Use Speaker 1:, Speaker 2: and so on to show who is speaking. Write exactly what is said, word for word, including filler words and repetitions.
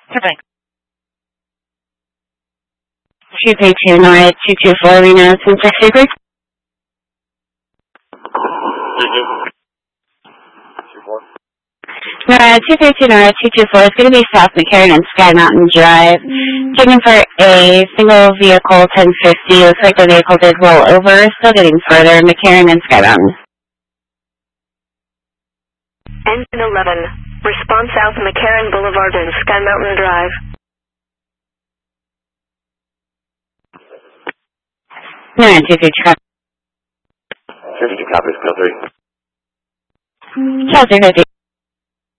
Speaker 1: Perfect.
Speaker 2: two three two, Nora, two two four, Reno, ten six three three. Nora, two three two, Nora, two two four. It's going to be South McCarran and Sky Mountain Drive. Checking for a single vehicle ten fifty. Looks like the vehicle did roll over. Still getting further. McCarran and Sky Mountain.
Speaker 3: Engine eleven. Response South McCarran Boulevard and Sky Mountain Drive.
Speaker 2: Nora, two three two, copy.
Speaker 4: two three two copies, Cal three.
Speaker 2: Cal three fifty.